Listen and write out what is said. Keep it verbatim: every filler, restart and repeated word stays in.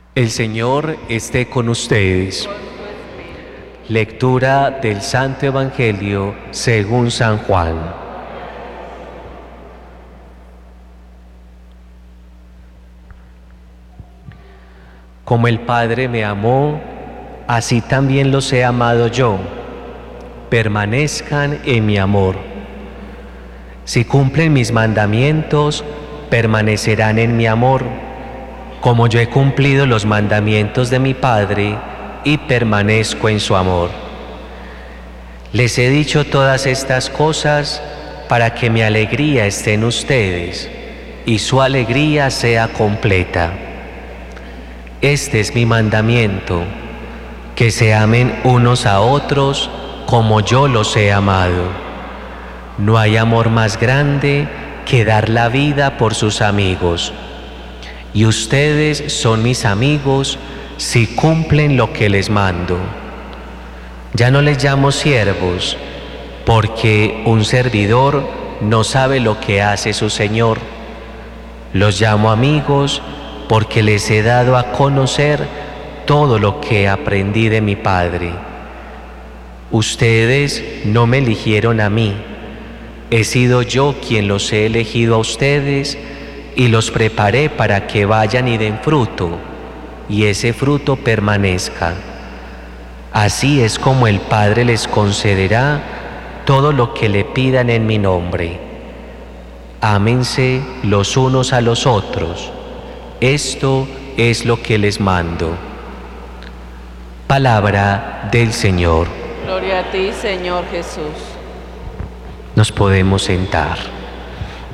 El Señor esté con ustedes. Lectura del Santo Evangelio según San Juan. Como el Padre me amó, así también los he amado yo. Permanezcan en mi amor. Si cumplen mis mandamientos, permanecerán en mi amor, como yo he cumplido los mandamientos de mi Padre y permanezco en su amor. Les he dicho todas estas cosas para que mi alegría esté en ustedes y su alegría sea completa. Este es mi mandamiento, que se amen unos a otros como yo los he amado. No hay amor más grande que dar la vida por sus amigos. Y ustedes son mis amigos si cumplen lo que les mando. Ya no les llamo siervos, porque un servidor no sabe lo que hace su Señor. Los llamo amigos porque les he dado a conocer todo lo que aprendí de mi Padre. Ustedes no me eligieron a mí, he sido yo quien los he elegido a ustedes y los preparé para que vayan y den fruto, y ese fruto permanezca. Así es como el Padre les concederá todo lo que le pidan en mi nombre. Ámense los unos a los otros. Esto es lo que les mando. Palabra del Señor. Gloria a ti, Señor Jesús. Nos podemos sentar.